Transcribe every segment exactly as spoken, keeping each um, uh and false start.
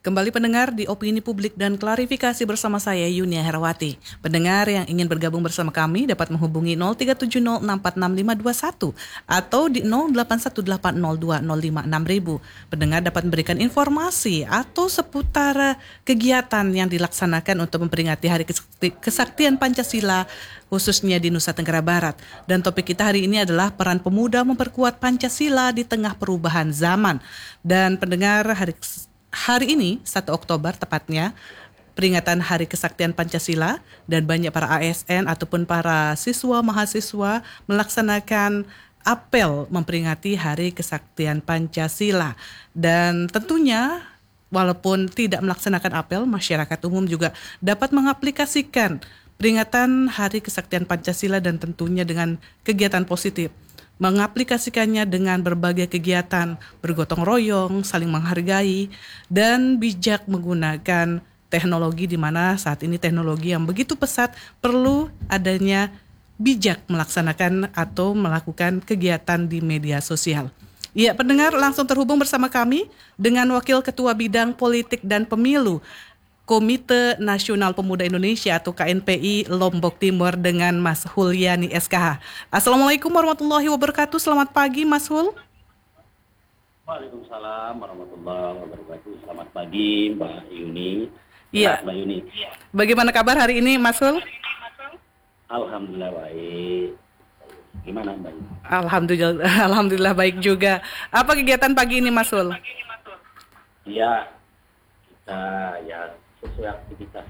Kembali pendengar di Opini Publik dan Klarifikasi bersama saya Yunia Herawati. Pendengar yang ingin bergabung bersama kami dapat menghubungi nol tiga tujuh nol enam empat enam lima dua satu atau di nol delapan satu delapan nol dua nol lima enam ribu. Pendengar dapat memberikan informasi atau seputar kegiatan yang dilaksanakan untuk memperingati Hari Kesaktian Pancasila khususnya di Nusa Tenggara Barat. Dan topik kita hari ini adalah peran pemuda memperkuat Pancasila di tengah perubahan zaman. Dan pendengar, hari Hari ini, satu Oktober tepatnya, peringatan Hari Kesaktian Pancasila, dan banyak para A S N ataupun para siswa mahasiswa melaksanakan apel memperingati Hari Kesaktian Pancasila. Dan tentunya walaupun tidak melaksanakan apel, masyarakat umum juga dapat mengaplikasikan peringatan Hari Kesaktian Pancasila dan tentunya dengan kegiatan positif. Mengaplikasikannya dengan berbagai kegiatan, bergotong royong, saling menghargai, dan bijak menggunakan teknologi di mana saat ini teknologi yang begitu pesat perlu adanya bijak melaksanakan atau melakukan kegiatan di media sosial. Ya, pendengar langsung terhubung bersama kami dengan Wakil Ketua Bidang Politik dan Pemilu Komite Nasional Pemuda Indonesia atau K N P I Lombok Timur dengan Mas Hulyani S K H. Assalamualaikum warahmatullahi wabarakatuh. Selamat pagi Mas Hul. Waalaikumsalam warahmatullahi wabarakatuh. Selamat pagi Mbak Yuni. Iya. Mbak Yuni. Bagaimana kabar hari ini Mas Hul? Alhamdulillah baik. Gimana Mbak Yuni? Alhamdulillah, alhamdulillah baik juga. Apa kegiatan pagi ini Mas Hul? Iya. Kita ya sesuai aktivitas.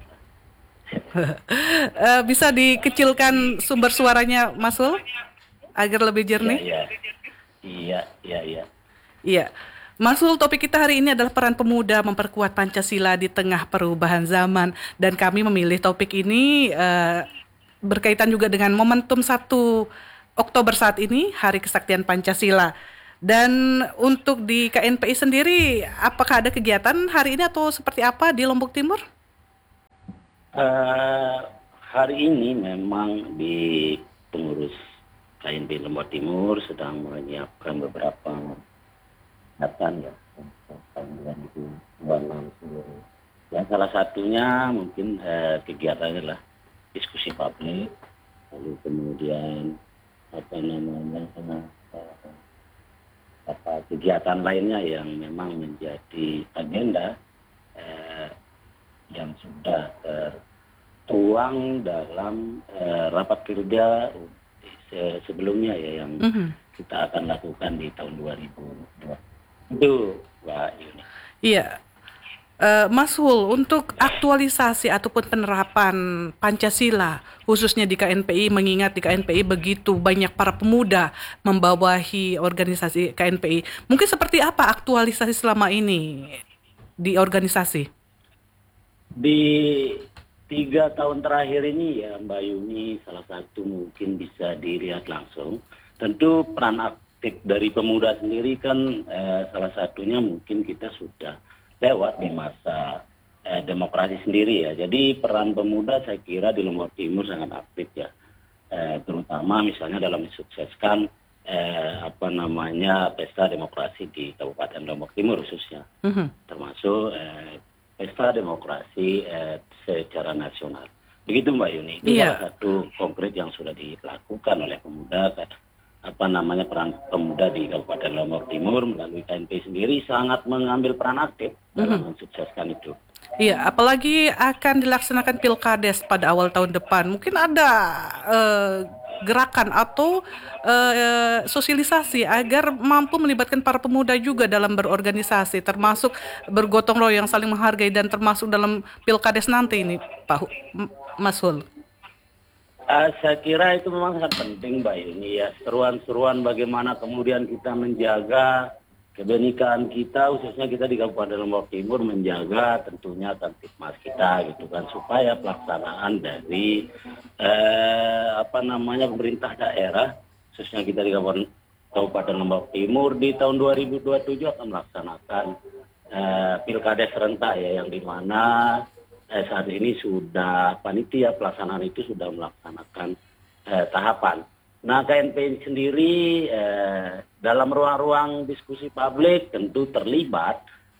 uh, bisa dikecilkan sumber suaranya Mas Hul agar lebih jernih? Iya, iya, iya, iya. Iya. Mas Hul, topik kita hari ini adalah peran pemuda memperkuat Pancasila di tengah perubahan zaman, dan kami memilih topik ini uh, berkaitan juga dengan momentum satu Oktober saat ini, Hari Kesaktian Pancasila. Dan untuk di K N P I sendiri, apakah ada kegiatan hari ini atau seperti apa di Lombok Timur? Uh, hari ini memang di pengurus K N P I Lombok Timur sedang menyiapkan beberapa kegiatan ya tahun dua ribu dua puluh enam sendiri. Yang salah satunya mungkin uh, kegiatannya adalah diskusi publik, lalu kemudian apa namanya uh, apa kegiatan lainnya yang memang menjadi agenda eh, yang sudah tertuang dalam eh, rapat kerja se- sebelumnya ya yang mm-hmm. kita akan lakukan di tahun dua ribu dua puluh itu Mbak Yuni. Iya. Uh, Mas Hul, untuk aktualisasi ataupun penerapan Pancasila khususnya di K N P I, mengingat di K N P I begitu banyak para pemuda membawahi organisasi K N P I, mungkin seperti apa aktualisasi selama ini di organisasi? Di tiga tahun terakhir ini ya Mbak Yuni, salah satu mungkin bisa dilihat langsung, tentu peran aktif dari pemuda sendiri kan eh, salah satunya mungkin kita sudah lewat di masa eh, demokrasi sendiri ya. Jadi peran pemuda saya kira di Lombok Timur sangat aktif ya. Eh, terutama misalnya dalam mensukseskan eh, apa namanya pesta demokrasi di Kabupaten Lombok Timur khususnya. Mm-hmm. Termasuk eh, pesta demokrasi eh, secara nasional. Begitu Mbak Yuni. Itu yeah. salah satu konkret yang sudah dilakukan oleh pemuda, apa namanya peran pemuda di Kabupaten Lombok Timur melalui K N P I sendiri sangat mengambil peran aktif dalam mm-hmm. mensukseskan itu. Iya, apalagi akan dilaksanakan Pilkades pada awal tahun depan. Mungkin ada uh, gerakan atau uh, sosialisasi agar mampu melibatkan para pemuda juga dalam berorganisasi, termasuk bergotong royong, saling menghargai, dan termasuk dalam Pilkades nanti ini, Pak Mas Hul. Uh, saya kira itu memang sangat penting Mbak Yuni ya, seruan-seruan bagaimana kemudian kita menjaga kebenekaan kita, khususnya kita di Kabupaten Lombok Timur menjaga tentunya Kamtipmas kita gitu kan, supaya pelaksanaan dari eh, apa namanya pemerintah daerah, khususnya kita di Kabupaten Lombok Timur di tahun dua ribu dua puluh tujuh akan melaksanakan eh, Pilkades serentak ya, yang dimana Eh, saat ini sudah panitia pelaksanaan itu sudah melaksanakan eh, tahapan. Nah, K N P I sendiri eh, dalam ruang-ruang diskusi publik tentu terlibat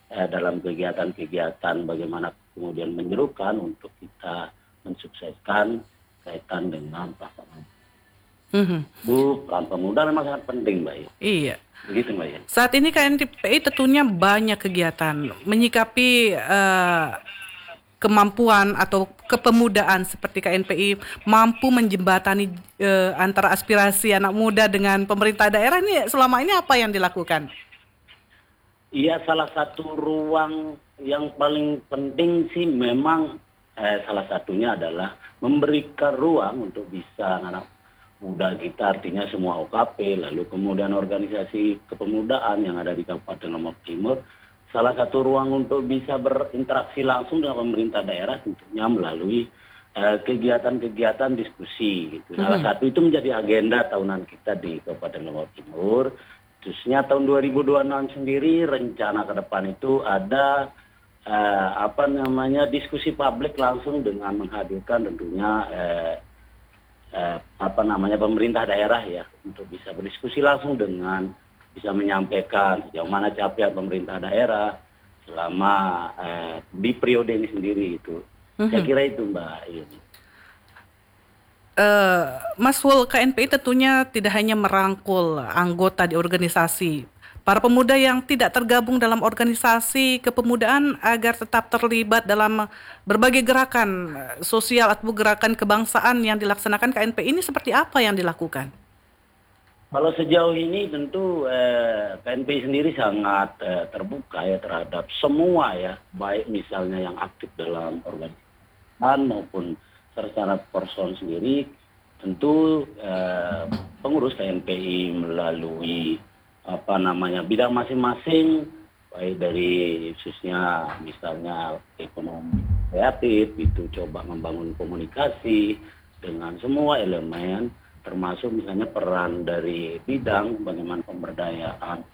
eh, dalam kegiatan-kegiatan bagaimana kemudian menyerukan untuk kita mensukseskan kaitan dengan pelaksanaan. Mhm. Bu, peran pemuda memang sangat penting, Mbak. Ya. Iya. Begitu, Mbak. Ya. Saat ini K N P I tentunya banyak kegiatan menyikapi eh, kemampuan atau kepemudaan seperti K N P I mampu menjembatani eh, antara aspirasi anak muda dengan pemerintah daerah ini selama ini apa yang dilakukan? Iya, salah satu ruang yang paling penting sih memang eh, salah satunya adalah memberikan ruang untuk bisa anak muda kita, artinya semua O K P, lalu kemudian organisasi kepemudaan yang ada di Kabupaten Lombok Timur, salah satu ruang untuk bisa berinteraksi langsung dengan pemerintah daerah tentunya melalui eh, kegiatan-kegiatan diskusi. Gitu. Salah Mhm. satu itu menjadi agenda tahunan kita di Kabupaten Lombok Timur. Khususnya tahun dua ribu dua puluh enam sendiri rencana ke depan itu ada eh, apa namanya diskusi publik langsung dengan menghadirkan tentunya eh, eh, apa namanya pemerintah daerah ya untuk bisa berdiskusi langsung dengan bisa menyampaikan sejauh mana capaian pemerintah daerah selama eh, di periode ini sendiri itu. Mhm. Saya kira itu Mbak ini. Eh, Mas Wul, K N P I tentunya tidak hanya merangkul anggota di organisasi, para pemuda yang tidak tergabung dalam organisasi kepemudaan agar tetap terlibat dalam berbagai gerakan eh, sosial atau gerakan kebangsaan yang dilaksanakan K N P I ini seperti apa yang dilakukan? Kalau sejauh ini tentu eh, K N P I sendiri sangat eh, terbuka ya terhadap semua ya, baik misalnya yang aktif dalam organisasi maupun secara person sendiri, tentu eh, pengurus K N P I melalui apa namanya bidang masing-masing, baik dari khususnya misalnya ekonomi kreatif itu coba membangun komunikasi dengan semua elemen, termasuk misalnya peran dari bidang bagaimana pemberdayaan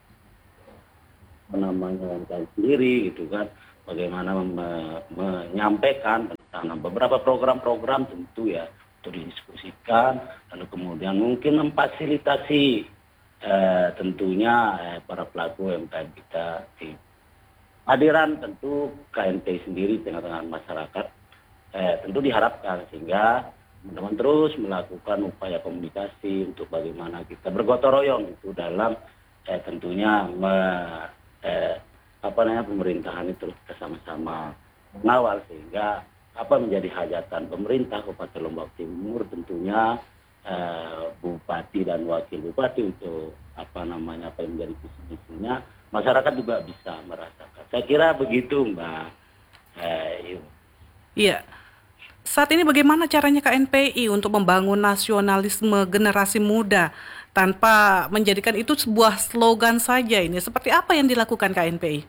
apa namanya umkm sendiri gitu kan, bagaimana me- menyampaikan tentang beberapa program-program tentu ya untuk didiskusikan, lalu kemudian mungkin memfasilitasi eh, tentunya eh, para pelaku U M K M kita di hadiran tentu K N P I sendiri tengah-tengah masyarakat eh, tentu diharapkan sehingga teman-teman terus melakukan upaya komunikasi untuk bagaimana kita bergotong royong itu dalam eh, tentunya me, eh, apa namanya pemerintahan itu kita sama-sama mengawal sehingga apa menjadi hajatan pemerintah Kabupaten Lombok Timur tentunya eh, bupati dan wakil bupati untuk apa namanya apa yang menjadi visi misinya masyarakat juga bisa merasakan. Saya kira begitu Mbak. Eh, Iya. Saat ini bagaimana caranya K N P I untuk membangun nasionalisme generasi muda tanpa menjadikan itu sebuah slogan saja ini? Seperti apa yang dilakukan K N P I?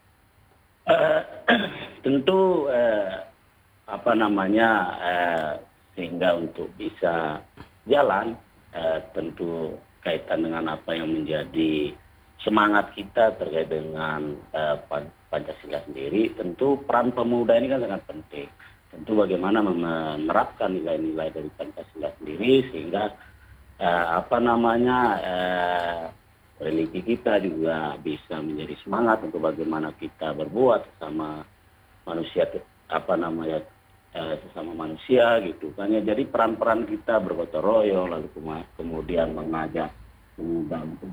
eh, tentu eh, apa namanya eh, sehingga untuk bisa jalan eh, tentu kaitan dengan apa yang menjadi semangat kita terkait dengan eh, Pan- Pancasila sendiri, tentu peran pemuda ini kan sangat penting. Tentu bagaimana menerapkan nilai-nilai dari Pancasila sendiri sehingga eh, apa namanya eh, religi kita juga bisa menjadi semangat untuk bagaimana kita berbuat sesama manusia apa namanya eh, sesama manusia gitu kan ya. Jadi peran-peran kita bergotong royong lalu kema- kemudian mengajak pemuda untuk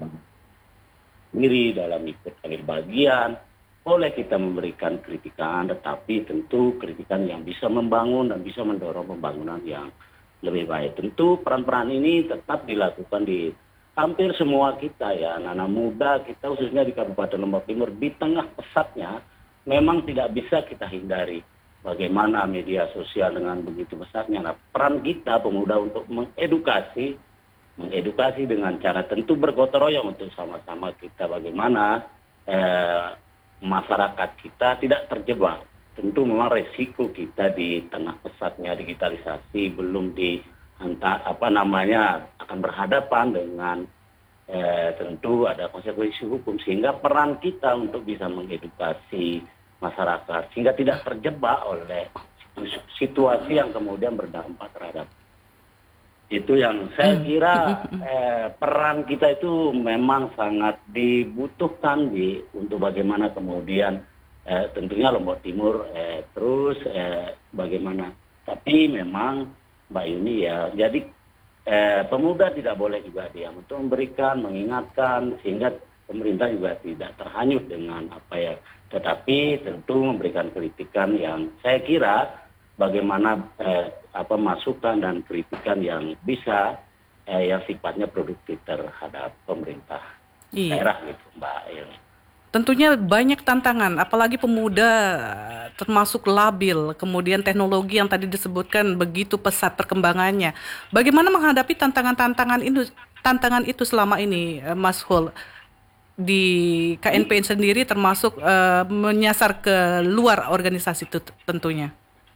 diri dalam ikut ambil bagian. Boleh kita memberikan kritikan, tetapi tentu kritikan yang bisa membangun dan bisa mendorong pembangunan yang lebih baik. Tentu peran-peran ini tetap dilakukan di hampir semua kita ya, anak-anak muda kita khususnya di Kabupaten Lombok Timur di tengah pesatnya memang tidak bisa kita hindari bagaimana media sosial dengan begitu pesatnya. Nah, peran kita pemuda untuk mengedukasi, mengedukasi dengan cara tentu bergotong royong untuk sama-sama kita bagaimana eh, masyarakat kita tidak terjebak. Tentu memang resiko kita di tengah pesatnya digitalisasi belum di entah apa namanya akan berhadapan dengan eh, tentu ada konsekuensi hukum sehingga peran kita untuk bisa mengedukasi masyarakat sehingga tidak terjebak oleh situasi yang kemudian berdampak terhadap Itu yang saya kira eh, peran kita itu memang sangat dibutuhkan di untuk bagaimana kemudian eh, tentunya Lombok Timur eh, terus eh, bagaimana. Tapi memang Mbak Yuni ya, jadi eh, pemuda tidak boleh juga diam untuk memberikan, mengingatkan sehingga pemerintah juga tidak terhanyut dengan apa ya. Tetapi tentu memberikan kritikan yang saya kira bagaimana eh, apa masukan dan kritikan yang bisa eh, yang sifatnya produktif terhadap pemerintah Iya. daerah gitu Mbak Yuni. Tentunya banyak tantangan, apalagi pemuda termasuk labil, kemudian teknologi yang tadi disebutkan begitu pesat perkembangannya. Bagaimana menghadapi tantangan-tantangan itu, tantangan itu selama ini, eh, Mas Hul, di K N P sendiri termasuk eh, menyasar ke luar organisasi itu t- tentunya.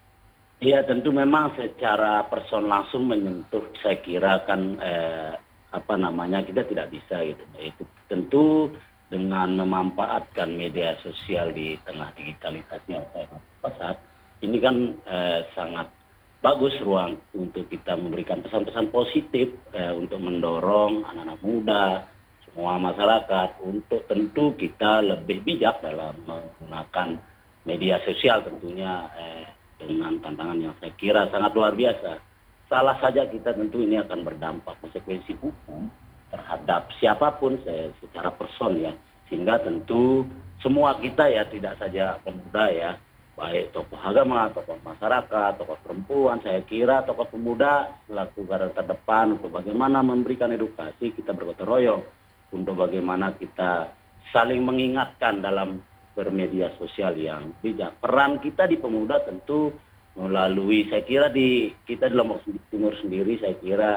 Iya tentu memang secara person langsung menyentuh saya kira kan eh, apa namanya kita tidak bisa gitu. Itu tentu dengan memanfaatkan media sosial di tengah digitalisasi yang sangat pesat, ini kan eh, sangat bagus ruang untuk kita memberikan pesan-pesan positif eh, untuk mendorong anak-anak muda, semua masyarakat untuk tentu kita lebih bijak dalam menggunakan media sosial tentunya eh, dengan tantangan yang saya kira sangat luar biasa. Salah saja kita tentu ini akan berdampak konsekuensi hukum terhadap siapapun saya secara person ya, sehingga tentu semua kita ya tidak saja pemuda ya, baik tokoh agama, tokoh masyarakat, tokoh perempuan, saya kira tokoh pemuda selaku garda terdepan untuk bagaimana memberikan edukasi, kita bergotong royong untuk bagaimana kita saling mengingatkan dalam bermedia sosial yang bijak. Peran kita di pemuda tentu melalui saya kira di kita di Lombok Timur sendiri saya kira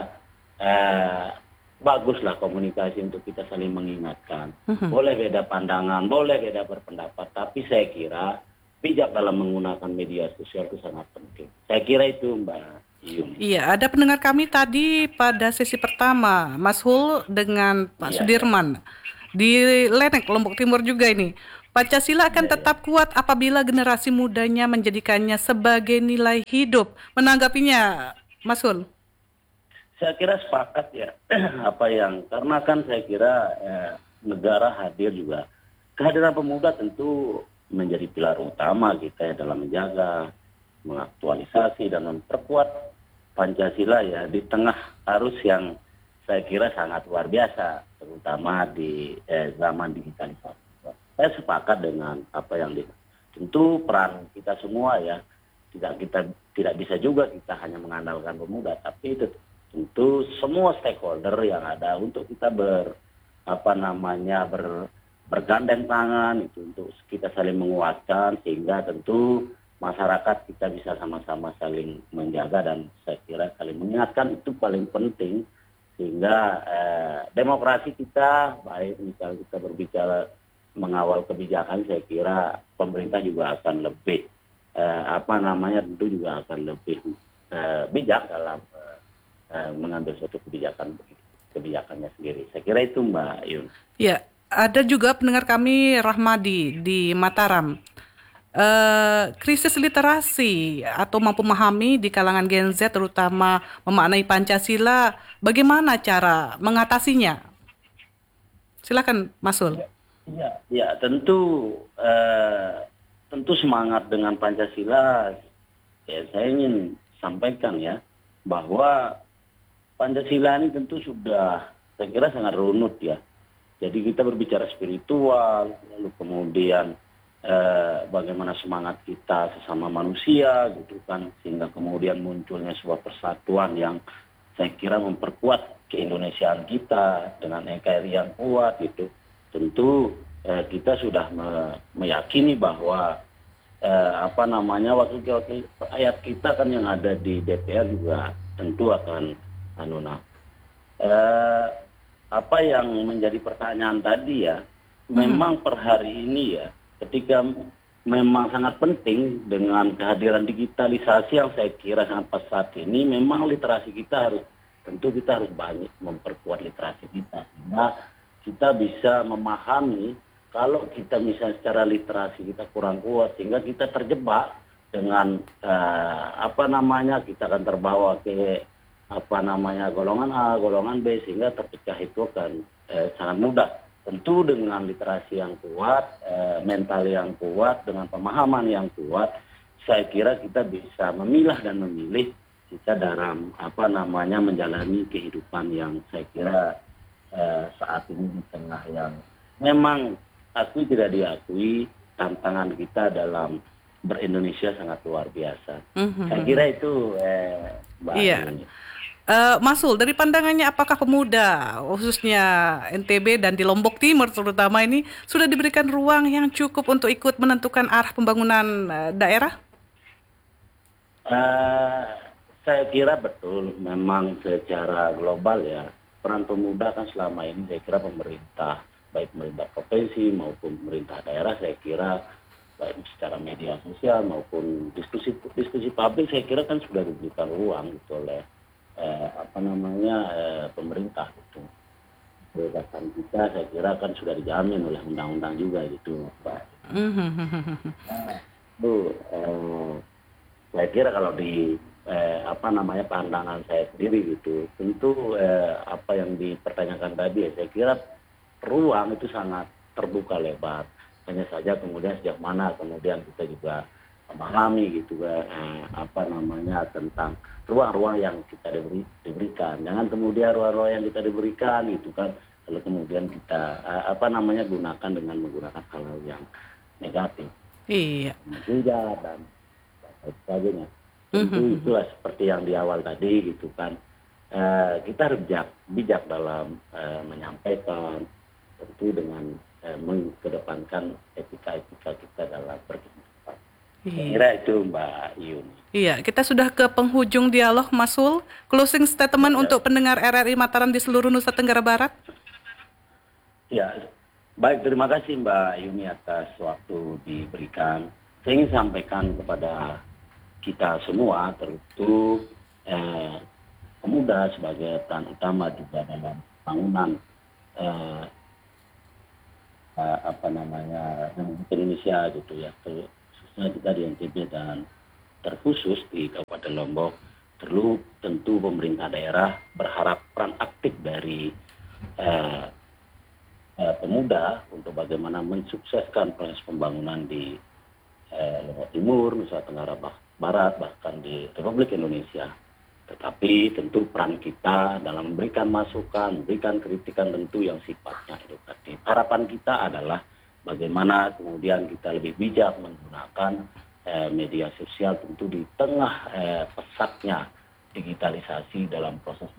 eh, baguslah komunikasi untuk kita saling mengingatkan. Mhm. Boleh beda pandangan, boleh beda berpendapat, tapi saya kira bijak dalam menggunakan media sosial itu sangat penting. Saya kira itu Mbak Yuni. Iya, ada pendengar kami tadi pada sesi pertama, Mas Hul dengan Pak Iya, iya. Sudirman di Lenek, Lombok Timur juga ini. Pancasila akan Iya, iya. tetap kuat apabila generasi mudanya menjadikannya sebagai nilai hidup. Menanggapinya, Mas Hul? Saya kira sepakat ya apa yang karena kan saya kira eh, negara hadir juga kehadiran pemuda tentu menjadi pilar utama kita ya dalam menjaga, mengaktualisasi dan memperkuat Pancasila ya di tengah arus yang saya kira sangat luar biasa terutama di eh, zaman digitalisasi. Saya sepakat dengan apa yang di tentu peran kita semua ya tidak kita tidak bisa juga kita hanya mengandalkan pemuda tapi itu tentu semua stakeholder yang ada untuk kita ber apa namanya ber, bergandeng tangan itu untuk kita saling menguatkan sehingga tentu masyarakat kita bisa sama-sama saling menjaga dan saya kira saling mengingatkan itu paling penting sehingga eh, demokrasi kita baik misalnya kita berbicara mengawal kebijakan saya kira pemerintah juga akan lebih eh, apa namanya tentu juga akan lebih eh, bijak dalam Uh, mengambil suatu kebijakan kebijakannya sendiri. Saya kira itu Mbak Yun. Ya, ada juga pendengar kami Rahmadi di Mataram. Eh, krisis literasi atau mampu memahami di kalangan Gen Z terutama memaknai Pancasila, bagaimana cara mengatasinya? Silakan Mas Hul. Ya, ya tentu uh, tentu semangat dengan Pancasila ya saya ingin sampaikan ya bahwa Pancasila ini tentu sudah, saya kira sangat runut ya. Jadi kita berbicara spiritual, lalu kemudian eh, bagaimana semangat kita sesama manusia gitu kan, sehingga kemudian munculnya sebuah persatuan yang saya kira memperkuat keindonesiaan kita dengan N K R I yang kuat gitu. Tentu eh, kita sudah me- meyakini bahwa eh, apa namanya wakil-wakil ayat kita kan yang ada di D P R juga tentu akan anu nah eh, apa yang menjadi pertanyaan tadi ya memang per hari ini ya ketika memang sangat penting dengan kehadiran digitalisasi yang saya kira sangat pesat ini memang literasi kita harus tentu kita harus banyak memperkuat literasi kita sehingga kita bisa memahami kalau kita misalnya secara literasi kita kurang kuat sehingga kita terjebak dengan eh, apa namanya kita akan terbawa ke apa namanya golongan A, golongan B, sehingga terpecah itu akan eh, sangat mudah. Tentu dengan literasi yang kuat, eh, mental yang kuat, dengan pemahaman yang kuat, saya kira kita bisa memilah dan memilih kita dalam apa namanya menjalani kehidupan yang saya kira eh, saat ini di tengah yang memang akui tidak diakui, tantangan kita dalam ber-Indonesia sangat luar biasa. Mm-hmm. Saya kira itu eh, Mbak. Iya. Uh, Mas Sul, dari pandangannya apakah pemuda khususnya N T B dan di Lombok Timur terutama ini sudah diberikan ruang yang cukup untuk ikut menentukan arah pembangunan uh, daerah? Uh, saya kira betul, memang secara global ya peran pemuda kan selama ini saya kira pemerintah, baik pemerintah provinsi maupun pemerintah daerah, saya kira baik secara media sosial maupun diskusi diskusi publik saya kira kan sudah diberikan ruang gitu oleh Eh, apa namanya eh, pemerintah gitu. Kebebasan kita saya kira kan sudah dijamin oleh undang-undang juga gitu, Pak. Nah, itu eh, saya kira kalau di eh, apa namanya pandangan saya sendiri gitu, tentu eh, apa yang dipertanyakan tadi ya, saya kira ruang itu sangat terbuka lebar. Hanya saja kemudian sejak mana kemudian kita juga memahami gitu eh, apa namanya tentang ruang-ruang yang kita diberi, diberikan. Jangan kemudian ruang-ruang yang kita diberikan itu kan lalu kemudian kita eh, apa namanya gunakan dengan menggunakan hal yang negatif. Iya. Menghujat dan sebagainya. Tentu mm-hmm. itulah seperti yang di awal tadi gitu kan. Eh, kita harus bijak, bijak dalam eh, menyampaikan, tentu dengan eh, mengedepankan etika-etika kita dalam berkehidupan. Kira itu Mbak Yuni. Iya, kita sudah ke penghujung dialog, Mas Sul. Closing statement ya. Untuk pendengar R R I Mataram di seluruh Nusa Tenggara Barat. Ya, baik, terima kasih Mbak Yuni atas waktu diberikan. Saya ingin sampaikan kepada kita semua, terutama eh, pemuda sebagai peran utama juga dalam bangunan eh, eh, apa namanya Indonesia gitu ya. Kita di N T B dan terkhusus di Kabupaten Lombok, perlu tentu pemerintah daerah berharap peran aktif dari eh, eh, pemuda untuk bagaimana mensukseskan proses pembangunan di eh, Lombok Timur, Nusa Tenggara Barat, bahkan di Republik Indonesia. Tetapi tentu peran kita dalam memberikan masukan, memberikan kritikan tentu yang sifatnya edukatif. Harapan kita adalah bagaimana kemudian kita lebih bijak menggunakan eh, media sosial tentu di tengah eh, pesatnya digitalisasi dalam proses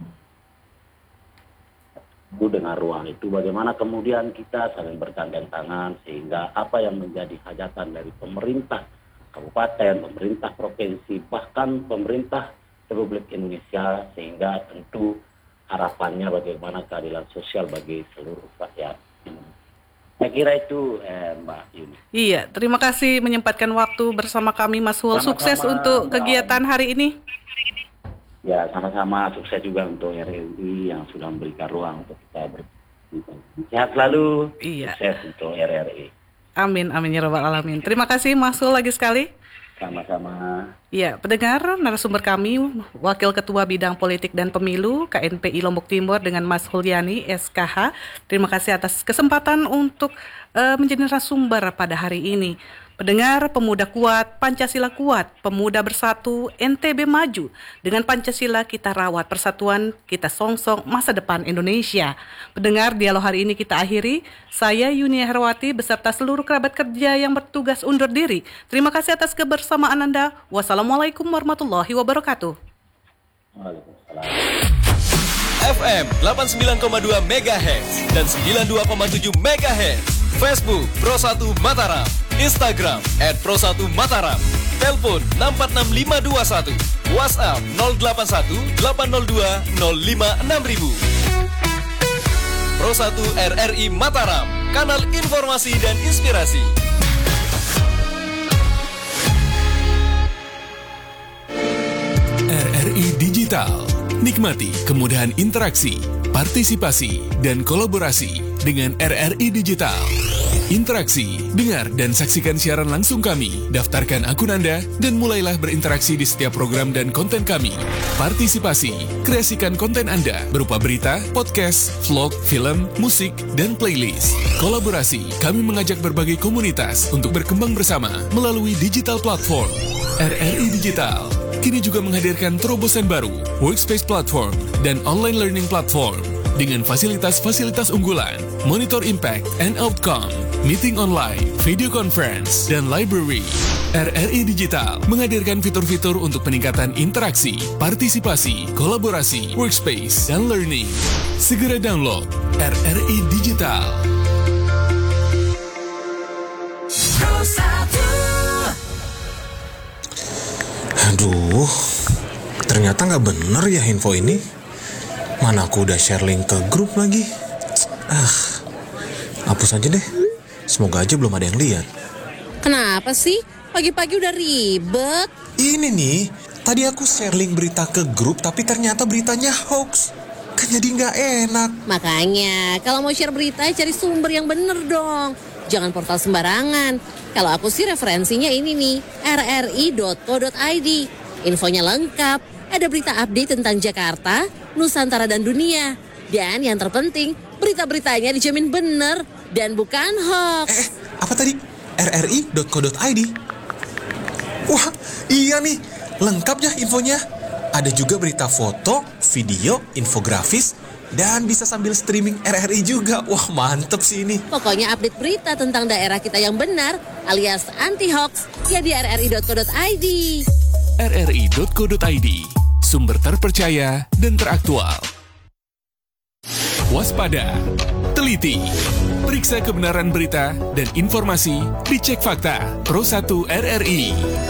itu dengan ruang itu bagaimana kemudian kita saling bergandeng tangan sehingga apa yang menjadi hajatan dari pemerintah kabupaten, pemerintah provinsi, bahkan pemerintah Republik Indonesia sehingga tentu harapannya bagaimana keadilan sosial bagi seluruh rakyat Indonesia. Saya kira itu eh, Mbak Yuni. Iya, terima kasih menyempatkan waktu bersama kami Mas Sul. Sukses untuk kegiatan hari ini. Ya, sama-sama sukses juga untuk R R I yang sudah memberikan ruang untuk kita berbincang. Sehat selalu. Iya. Sukses untuk R R I. Amin, amin ya rabbal alamin. Terima kasih Mas Sul lagi sekali. Sama-sama. Ya, pendengar, narasumber kami, Wakil Ketua Bidang Politik dan Pemilu K N P I Lombok Timur dengan Mas Hulyani S K H. Terima kasih atas kesempatan untuk uh, menjadi narasumber pada hari ini. Pendengar, pemuda kuat, Pancasila kuat, pemuda bersatu, N T B maju. Dengan Pancasila kita rawat persatuan, kita songsong masa depan Indonesia. Pendengar, dialog hari ini kita akhiri. Saya Yuni Herawati beserta seluruh kerabat kerja yang bertugas undur diri. Terima kasih atas kebersamaan Anda. Wassalamualaikum warahmatullahi wabarakatuh. Waalaikumsalam. F M delapan puluh sembilan koma dua megahertz dan sembilan puluh dua koma tujuh megahertz. Facebook Pro satu Mataram, Instagram et pro satu Mataram, telepon enam empat enam lima dua satu, WhatsApp nol delapan satu delapan nol dua nol lima enam ribu. Pro satu R R I Mataram, kanal informasi dan inspirasi. R R I Digital, nikmati kemudahan interaksi, partisipasi, dan kolaborasi dengan R R I Digital. Interaksi, dengar dan saksikan siaran langsung kami. Daftarkan akun Anda dan mulailah berinteraksi di setiap program dan konten kami. Partisipasi, kreasikan konten Anda berupa berita, podcast, vlog, film, musik, dan playlist. Kolaborasi, kami mengajak berbagai komunitas untuk berkembang bersama melalui digital platform. R R I Digital kini juga menghadirkan terobosan baru, workspace platform, dan online learning platform dengan fasilitas-fasilitas unggulan, monitor impact and outcome, meeting online, video conference, dan library. R R I Digital menghadirkan fitur-fitur untuk peningkatan interaksi, partisipasi, kolaborasi, workspace, dan learning. Segera download R R I Digital. Aduh, ternyata nggak bener ya info ini. Mana aku udah share link ke grup lagi. Ah, hapus aja deh. Semoga aja belum ada yang lihat. Kenapa sih? Pagi-pagi udah ribet. Ini nih, tadi aku share link berita ke grup tapi ternyata beritanya hoax. Kan jadi nggak enak. Makanya, kalau mau share berita cari sumber yang bener dong. Jangan portal sembarangan. Kalau aku sih referensinya ini nih, r r i dot co dot i d. Infonya lengkap, ada berita update tentang Jakarta, Nusantara dan dunia. Dan yang terpenting, berita-beritanya dijamin bener dan bukan hoax. Eh, apa tadi? r r i dot co dot i d. Wah, iya nih, lengkap ya infonya. Ada juga berita foto, video, infografis, dan bisa sambil streaming R R I juga. Wah, mantep sih ini. Pokoknya update berita tentang daerah kita yang benar alias anti-hoax ya di r r i dot co dot i d. r r i dot co dot i d, sumber terpercaya dan teraktual. Waspada, teliti, periksa kebenaran berita dan informasi, dicek fakta. Pro satu R R I.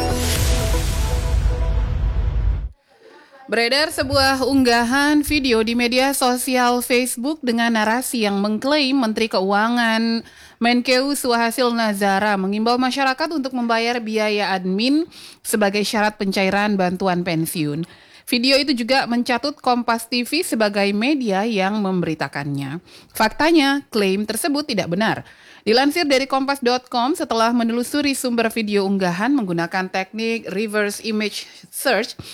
Beredar sebuah unggahan video di media sosial Facebook dengan narasi yang mengklaim Menteri Keuangan Menkeu Suhasil Nazara mengimbau masyarakat untuk membayar biaya admin sebagai syarat pencairan bantuan pensiun. Video itu juga mencatut Kompas T V sebagai media yang memberitakannya. Faktanya, klaim tersebut tidak benar. Dilansir dari kompas dot com, setelah menelusuri sumber video unggahan menggunakan teknik reverse image search,